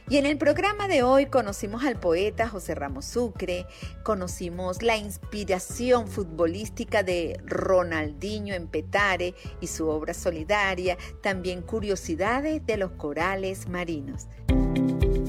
Y en el programa de hoy conocimos al poeta José Ramos Sucre, conocimos la inspiración futbolística de Ronaldinho en Petare y su obra solidaria, también curiosidades de los corales marinos.